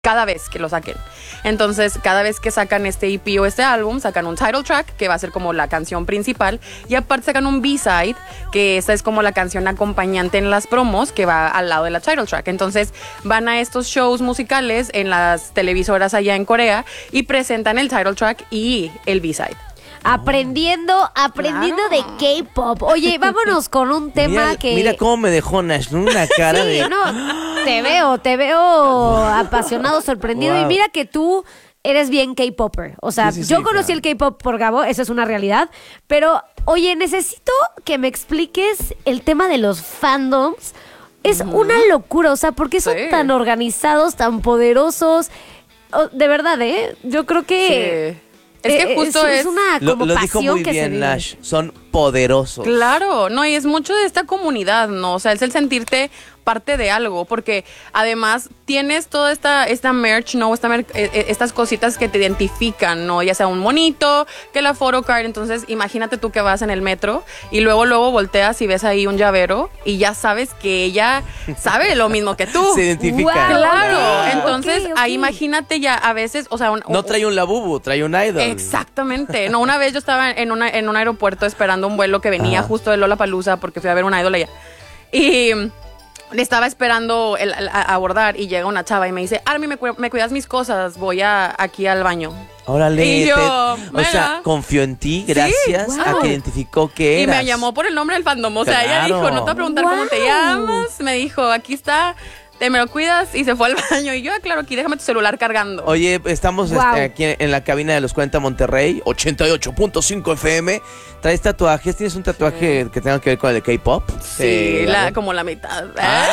cada vez que lo saquen. Entonces, cada vez que sacan este EP o este álbum, sacan un title track, que va a ser como la canción principal, y aparte sacan un B-side, que esa es como la canción acompañante en las promos, que va al lado de la title track. Entonces, van a estos shows musicales en las televisoras allá en Corea y presentan el title track y el B-side. Aprendiendo de K-pop. Oye, vámonos con un tema que... Mira cómo me dejó Nash, una cara de... no, te veo apasionado, sorprendido. Wow. Y mira que tú eres bien K-popper. O sea, Sí, yo conocí claro. el K-pop por Gabo, eso es una realidad. Pero, oye, necesito que me expliques el tema de los fandoms. Es una locura, o sea, ¿por qué son tan organizados, tan poderosos? De verdad, yo creo que... Sí. Es que justo es una como Lo pasión dijo muy que se bien vive. Nash, son poderosos. Claro, no, y es mucho de esta comunidad, ¿no? O sea, es el sentirte parte de algo, porque además tienes toda esta merch, ¿no? Estas cositas que te identifican, ¿no? Ya sea un monito, que la photocard, entonces imagínate tú que vas en el metro y luego volteas y ves ahí un llavero y ya sabes que ella sabe lo mismo que tú. Se identifica. Wow. Claro, entonces Ok. ahí imagínate ya a veces, o sea... No trae un Labubu, trae un idol. Exactamente. No, una vez yo estaba en un aeropuerto esperando un vuelo que venía justo de Lollapalooza porque fui a ver un idol allá. Y le estaba esperando a abordar y llega una chava y me dice, Army, me cuidas mis cosas, voy aquí al baño. Órale. Y yo, o sea, mira. confió en ti gracias a wow. que identificó que Y eras. me llamó por el nombre del fandom. O sea, ella Claro. dijo, no te voy a preguntar cómo te Wow. llamas. Me dijo, aquí está, te me lo cuidas. Y se fue al baño. Y yo, claro, aquí déjame tu celular cargando. Oye, estamos Wow. aquí en la cabina de los 40 Monterrey, 88.5 FM. ¿Traes tatuajes? ¿Tienes un tatuaje que tenga que ver con el K-pop? Sí, como la mitad.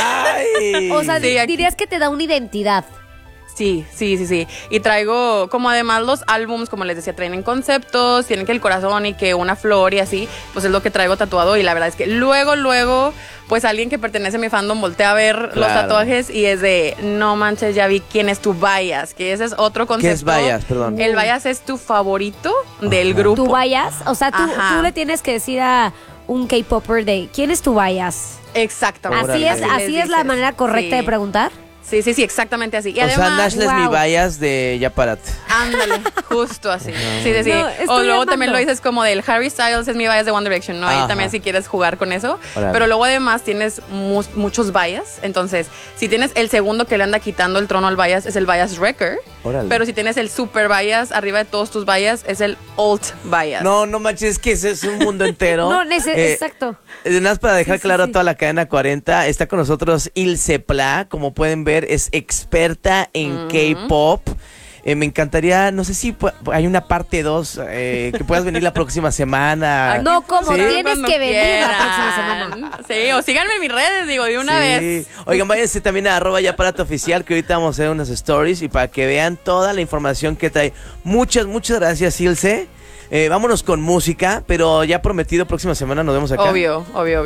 Ay. O sea, Sí, aquí. dirías que te da una identidad. Sí. Y traigo, como además los álbums, como les decía, traen conceptos, tienen que el corazón y que una flor y así, pues es lo que traigo tatuado. Y la verdad es que luego, pues alguien que pertenece a mi fandom voltea a ver los Claro. tatuajes y es de, no manches, ya vi quién es tu bias, que ese es otro concepto. ¿Qué es bias? Perdón. El bias es tu favorito del grupo. ¿Tú vayas? O sea, Ajá. tú le tienes que decir a un K-popper de ¿quién es tu bias? Exactamente. Así es la manera correcta de preguntar. Sí, exactamente así. Y O además, sea, Nash es mi wow. bias de Ya Párate. ándale, justo así. Sí. No, O estoy luego amando. también lo dices como del Harry Styles es mi bias de One Direction, ¿no? Ahí Ajá. también si quieres jugar con eso. Órale. Pero luego además tienes muchos bias. Entonces, si tienes el segundo que le anda quitando el trono al bias, es el bias wrecker. Órale. Pero si tienes el super bias arriba de todos tus bias, es el alt bias. No manches, es que ese es un mundo entero. No, exacto. Nada más para dejar Sí, claro sí. a toda la cadena 40, está con nosotros Ilse Pla, como pueden ver, es experta en K-pop. Me encantaría, no sé si hay una parte 2, que puedas venir la próxima semana. Aquí No, ¿cómo? pueden Tienes cuando que venir la próxima quieran. semana. Sí, o síganme en mis redes, digo, de una Sí. vez. Oigan, váyanse también a @yaparateoficial, que ahorita vamos a hacer unas stories y para que vean toda la información que trae. Muchas gracias, Ilse. Vámonos con música, pero ya prometido, próxima semana nos vemos acá. Obvio.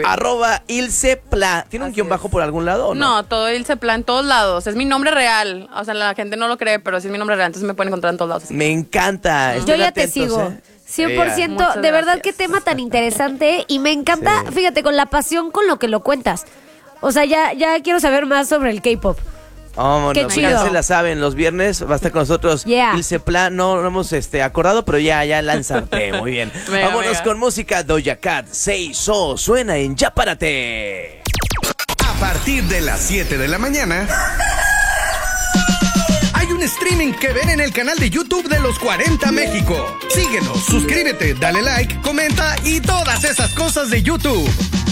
@Ilse Pla. ¿Tiene un Así guión es. bajo por algún lado o no? No, todo Ilse Pla en todos lados. Es mi nombre real. O sea, la gente no lo cree, pero sí es mi nombre real. Entonces me pueden encontrar en todos lados. Me encanta. Yo Estén ya te atentos, sigo. 100%, Muchas de verdad gracias. qué tema tan interesante y me encanta, Sí. fíjate, con la pasión con lo que lo cuentas. O sea, ya quiero saber más sobre el K-pop. Vámonos, Qué chido. ya se la saben, los viernes va a estar con nosotros Yeah. Ilse Pla. No hemos acordado, pero ya lanzarte. Muy bien. Venga, Vámonos venga. con música. Doja Cat, Say So, suena en Ya Párate. A partir de las 7 de la mañana hay un streaming que ver en el canal de YouTube de Los 40 México. Síguenos, suscríbete, dale like, comenta y todas esas cosas de YouTube.